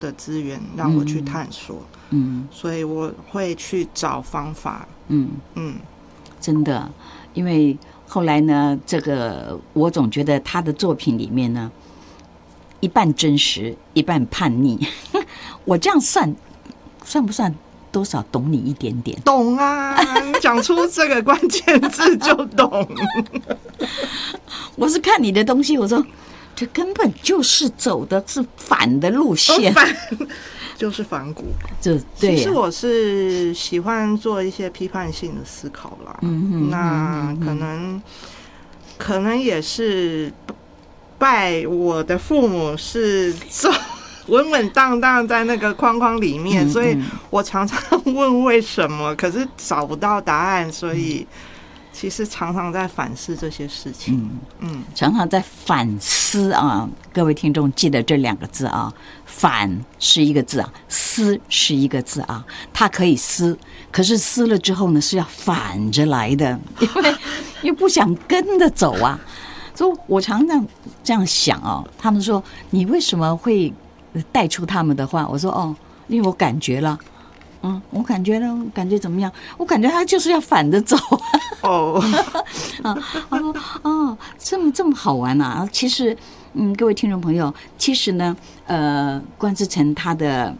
的资源让我去探索，所以我会去找方法， 真的，因为后来呢，这个我总觉得他的作品里面呢，一半真实，一半叛逆。我这样算不算多少懂你一点点？ 懂啊，你讲出这个关键字就懂。 我是看你的东西，我说这根本就是走的是反的路线， 就是反骨。 对、啊， 其实我是喜欢做一些批判性的思考啦。那可能也是拜我的父母是稳稳当当在那个框框里面，所以我常常问为什么，可是找不到答案，所以其实常常在反思这些事情。 常常在反思啊！各位听众记得这2个字啊，反是一个字啊，思是一个字啊。它可以思，可是思了之后呢，是要反着来的，因为不想跟着走啊。所以我常常这样想哦，他们说你为什么会带出他们的话？我说哦，因为我感觉了。我感觉了，感觉怎么样？我感觉他就是要反着走。他说哦，这么好玩啊！其实，各位听众朋友，其实呢，关之晨他的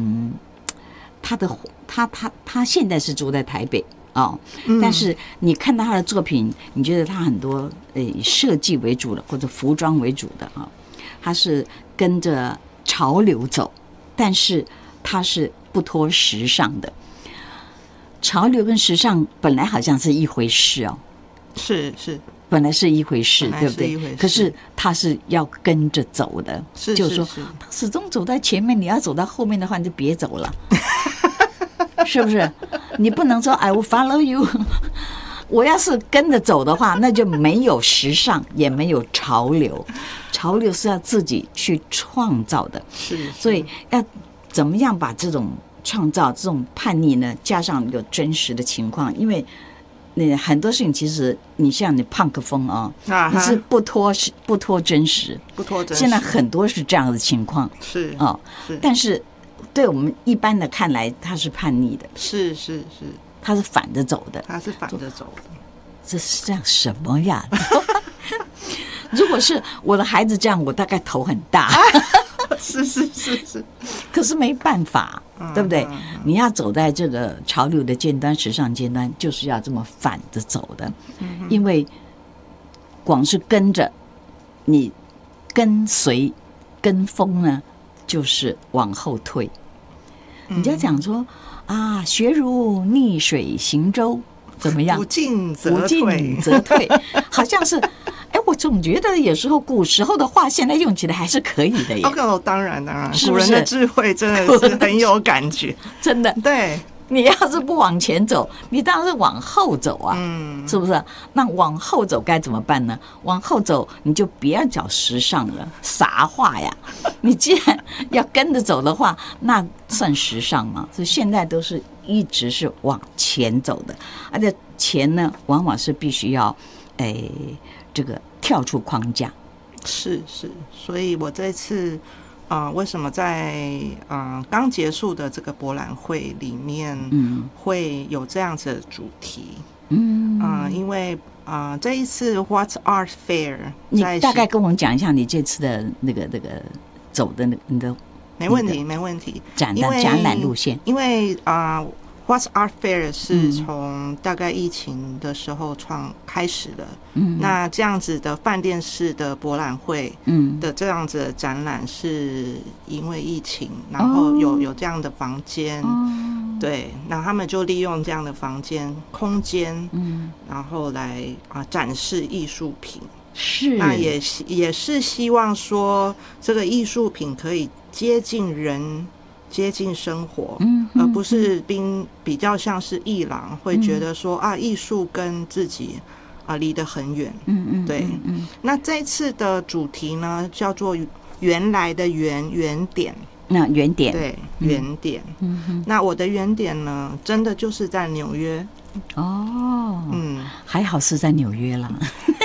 他现在是住在台北但是你看到他的作品，你觉得他很多以设计为主的或者服装为主的他是跟着潮流走，但是他是不脱时尚的。潮流跟时尚本来好像是一回事是本来是一回事，对不对？可是他是要跟着走的，就是说他始终走在前面，你要走到后面的话，你就别走了，是不是？你不能说 I will follow you。我要是跟着走的话，那就没有时尚，也没有潮流。潮流是要自己去创造的，所以要怎么样把这种创造、这种叛逆呢，加上有真实的情况，因为很多事情其实你像你punk风你是不脱真实，现在很多是这样的情况， 是但是对我们一般的看来，他是叛逆的， 是， 他是反着走的，这是这样什么呀？如果是我的孩子这样，我大概头很大。 是， 可是没办法，对不对？你要走在这个潮流的尖端、时尚尖端，就是要这么反着走的。因为光是跟着你跟随跟风呢，就是往后退。人家讲说学如逆水行舟，怎么样？ 不进则退，好像是。我总觉得有时候古时候的话，现在用起来还是可以的耶。 当然， 是不是？ 古人的智慧真的是很有感觉， 真的。 对， 你要是不往前走，你当然是往后走啊，是不是？那往后走该怎么办呢？往后走，你就不要讲时尚了，啥话呀？你既然要跟着走的话，那算时尚吗？所以现在都是一直是往前走的，而且前呢，往往是必须要，这个跳出框架。 是，所以我这次为什么在刚结束的这个博览会里面会有这样子的主题？因为这一次 What's Art Fair， 你大概跟我们讲一下你这次的那个走的你的没问题展览路线， 因为What's Art Fair 是从大概疫情的时候开始的。那这样子的饭店式的博览会的这样子的展览，是因为疫情，然后有这样的房间，对，那他们就利用这样的房间空间，然后来展示艺术品。 是， 那也是希望说这个艺术品可以接近人。接近生活，而不是比较像是艺廊会觉得说艺术跟自己离得很远。对。那这次的主题呢，叫做原来的原点。 那原点， 对，原点。那我的原点呢，真的就是在纽约。 还好是在纽约啦。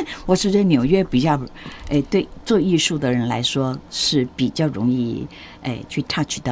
我是觉得纽约比较，对做艺术的人来说是比较容易，去 touch 到